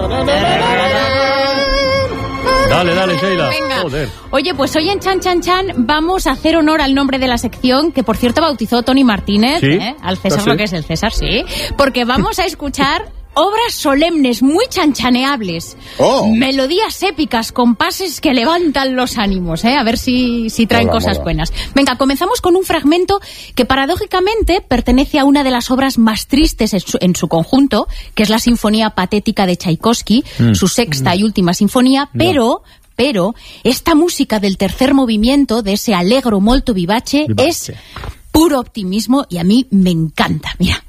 Dale, Sheila. Venga. Joder. Oye, pues hoy en Chan Chan Chan vamos a hacer honor al nombre de la sección, que por cierto bautizó Tony Martínez, ¿Sí? Al César ¿Ah, sí? lo que es el César, sí, porque vamos a escuchar obras solemnes, muy chanchaneables, melodías épicas, compases que levantan los ánimos, a ver si traen cosas buenas. Venga, comenzamos con un fragmento que paradójicamente pertenece a una de las obras más tristes en su conjunto, que es la Sinfonía Patética de Tchaikovsky, su sexta y última sinfonía, pero esta música del tercer movimiento, de ese allegro molto vivace, es puro optimismo y a mí me encanta. Mira.